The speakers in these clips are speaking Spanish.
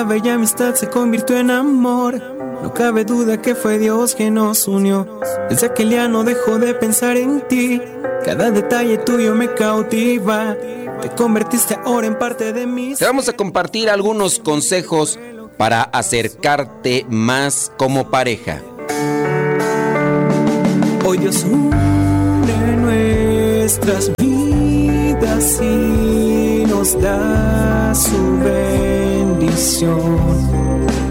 La bella amistad se convirtió en amor. No cabe duda que fue Dios quien nos unió. Desde aquel día no dejo de pensar en ti. Cada detalle tuyo me cautiva. Te convertiste ahora en parte de mí. Te vamos a compartir algunos consejos para acercarte más como pareja. Hoy Dios une nuestras vidas y nos da su bendición.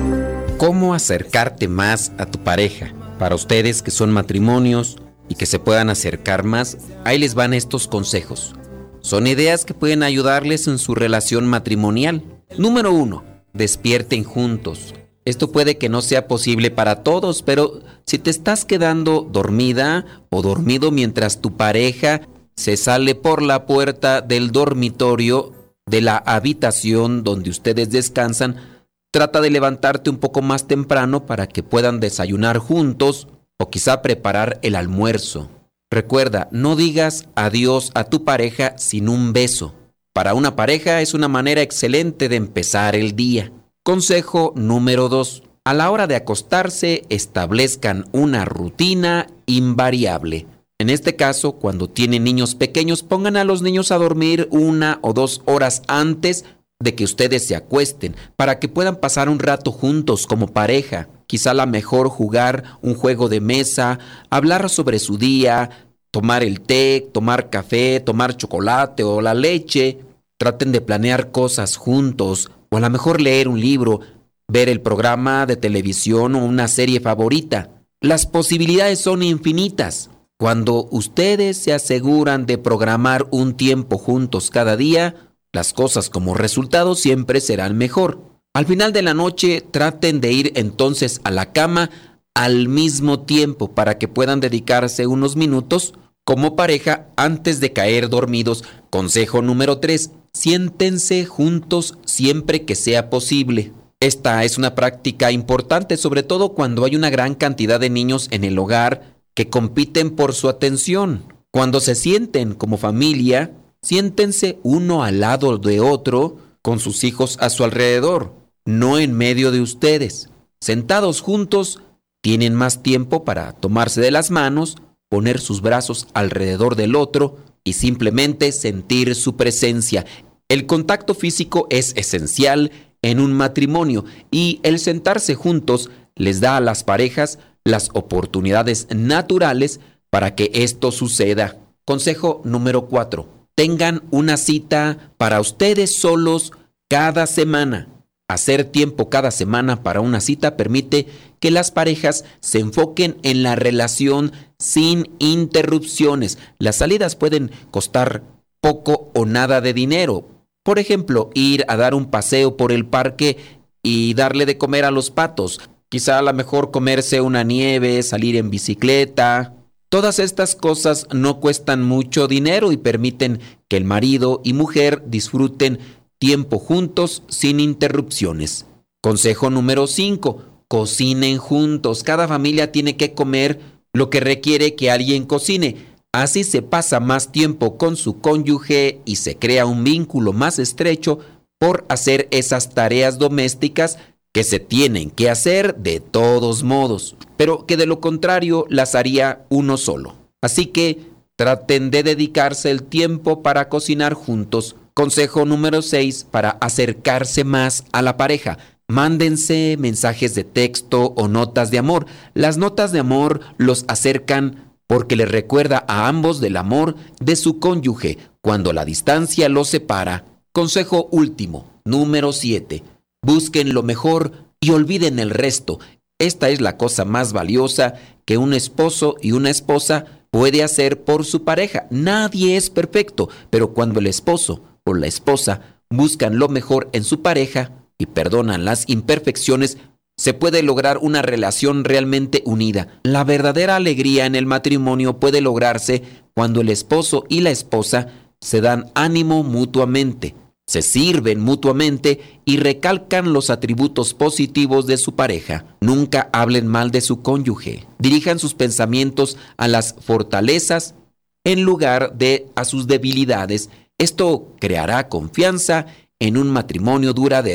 ¿Cómo acercarte más a tu pareja? Para ustedes que son matrimonios y que se puedan acercar más, ahí les van estos consejos. Son ideas que pueden ayudarles en su relación matrimonial. Número 1. Despierten juntos. Esto puede que no sea posible para todos, pero si te estás quedando dormida o dormido mientras tu pareja se sale por la puerta del dormitorio, de la habitación donde ustedes descansan, trata de levantarte un poco más temprano para que puedan desayunar juntos o quizá preparar el almuerzo. Recuerda, no digas adiós a tu pareja sin un beso. Para una pareja es una manera excelente de empezar el día. Consejo número 2. A la hora de acostarse, establezcan una rutina invariable. En este caso, cuando tienen niños pequeños, pongan a los niños a dormir 1 o 2 horas antes de que ustedes se acuesten, para que puedan pasar un rato juntos como pareja. Quizá la mejor jugar un juego de mesa, hablar sobre su día, tomar el té, tomar café, tomar chocolate o la leche. Traten de planear cosas juntos, o a lo mejor leer un libro, ver el programa de televisión o una serie favorita. Las posibilidades son infinitas. Cuando ustedes se aseguran de programar un tiempo juntos cada día, las cosas como resultado siempre serán mejor. Al final de la noche, traten de ir entonces a la cama al mismo tiempo para que puedan dedicarse unos minutos como pareja antes de caer dormidos. Consejo número 3. Siéntense juntos siempre que sea posible. Esta es una práctica importante, sobre todo cuando hay una gran cantidad de niños en el hogar que compiten por su atención. Cuando se sienten como familia, siéntense uno al lado de otro con sus hijos a su alrededor, no en medio de ustedes. Sentados juntos, tienen más tiempo para tomarse de las manos, poner sus brazos alrededor del otro y simplemente sentir su presencia. El contacto físico es esencial en un matrimonio y el sentarse juntos les da a las parejas las oportunidades naturales para que esto suceda. Consejo número 4. Tengan una cita para ustedes solos cada semana. Hacer tiempo cada semana para una cita permite que las parejas se enfoquen en la relación sin interrupciones. Las salidas pueden costar poco o nada de dinero. Por ejemplo, ir a dar un paseo por el parque y darle de comer a los patos. Quizá a lo mejor comerse una nieve, salir en bicicleta. Todas estas cosas no cuestan mucho dinero y permiten que el marido y mujer disfruten tiempo juntos sin interrupciones. Consejo número 5. Cocinen juntos. Cada familia tiene que comer lo que requiere que alguien cocine. Así se pasa más tiempo con su cónyuge y se crea un vínculo más estrecho por hacer esas tareas domésticas que se tienen que hacer de todos modos, pero que de lo contrario las haría uno solo. Así que traten de dedicarse el tiempo para cocinar juntos. Consejo número 6 para acercarse más a la pareja. Mándense mensajes de texto o notas de amor. Las notas de amor los acercan porque les recuerda a ambos del amor de su cónyuge cuando la distancia los separa. Consejo último, número 7. Busquen lo mejor y olviden el resto. Esta es la cosa más valiosa que un esposo y una esposa puede hacer por su pareja. Nadie es perfecto, pero cuando el esposo o la esposa buscan lo mejor en su pareja y perdonan las imperfecciones, se puede lograr una relación realmente unida. La verdadera alegría en el matrimonio puede lograrse cuando el esposo y la esposa se dan ánimo mutuamente, se sirven mutuamente y recalcan los atributos positivos de su pareja. Nunca hablen mal de su cónyuge. Dirijan sus pensamientos a las fortalezas en lugar de a sus debilidades. Esto creará confianza en un matrimonio duradero.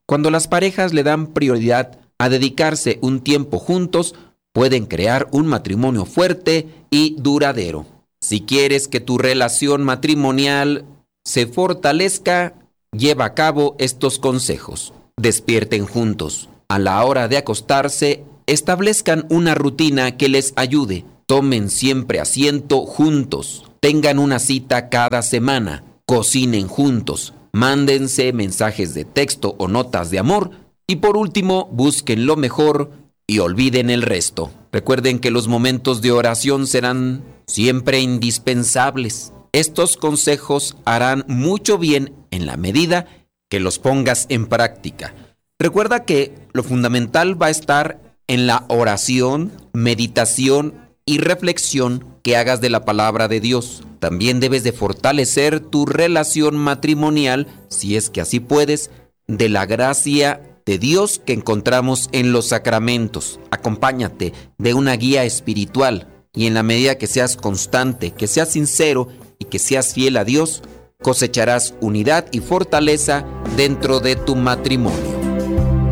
Cuando las parejas le dan prioridad a dedicarse un tiempo juntos, pueden crear un matrimonio fuerte y duradero. Si quieres que tu relación matrimonial se fortalezca, lleva a cabo estos consejos. Despierten juntos. A la hora de acostarse, establezcan una rutina que les ayude. Tomen siempre asiento juntos. Tengan una cita cada semana. Cocinen juntos. Mándense mensajes de texto o notas de amor. Y por último, busquen lo mejor y olviden el resto. Recuerden que los momentos de oración serán siempre indispensables. Estos consejos harán mucho bien en la medida que los pongas en práctica. Recuerda que lo fundamental va a estar en la oración, meditación y reflexión que hagas de la palabra de Dios. También debes de fortalecer tu relación matrimonial, si es que así puedes, de la gracia de Dios que encontramos en los sacramentos. Acompáñate de una guía espiritual y en la medida que seas constante, que seas sincero y que seas fiel a Dios, cosecharás unidad y fortaleza dentro de tu matrimonio.